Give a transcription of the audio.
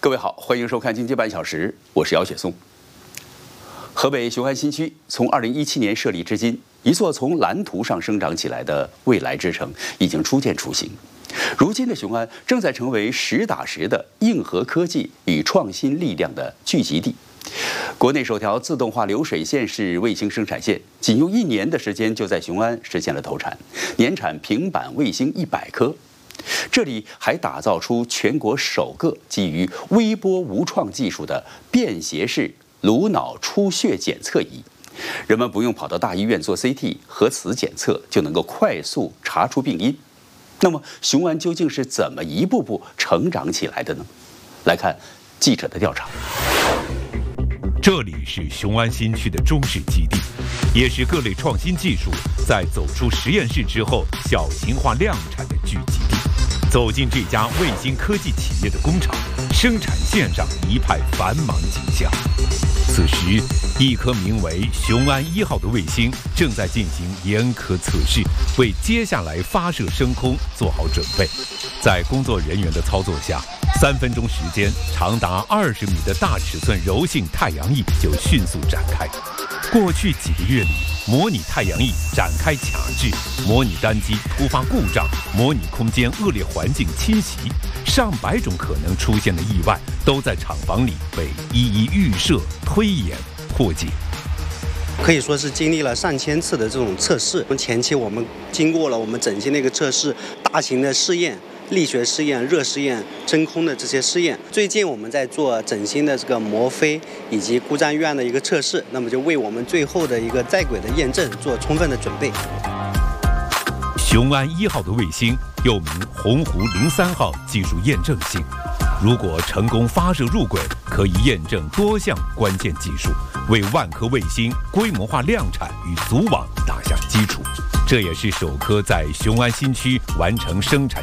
各位好，欢迎收看《经济半小时》，我是姚雪松。河北雄安新区从2017年设立至今，一座从蓝图上生长起来的未来之城已经初见雏形。如今的雄安正在成为实打实的硬核科技与创新力量的聚集地。国内首条自动化流水线式卫星生产线，仅用1年的时间就在雄安实现了投产，年产平板卫星100颗。这里还打造出全国首个基于微波无创技术的便携式颅脑出血检测仪，人们不用跑到大医院做 CT 核磁检测，就能够快速查出病因。那么，雄安究竟是怎么一步步成长起来的呢？来看记者的调查。 这里是雄安新区的中式基地，也是各类创新技术在走出实验室之后小型化量产的聚集地。走进这家卫星科技企业的工厂，生产线上一派繁忙景象。此时，一颗名为雄安1号的卫星正在进行严苛测试，为接下来发射升空做好准备。在工作人员的操作下，3分钟时间，长达20米的大尺寸柔性太阳翼就迅速展开。过去几个月里，模拟太阳翼展开卡制，模拟单机突发故障，模拟空间恶劣环境侵袭，上百种可能出现的意外都在厂房里被一一预设、推演、破解。 可以说是经历了上千次的这种测试。前期我们经过了我们整机的一个测试，大型的试验。力学试验、热试验、真空的这些试验，最近我们在做整新的这个摩飞以及故障预案的一个测试，那么就为我们最后的一个在轨的验证做充分的准备。 雄安1号的卫星又名鸿鹄03号技术验证性，如果成功发射入轨，可以验证多项关键技术，为万颗卫星规模化量产与组网打下基础。这也是首颗在雄安新区完成生产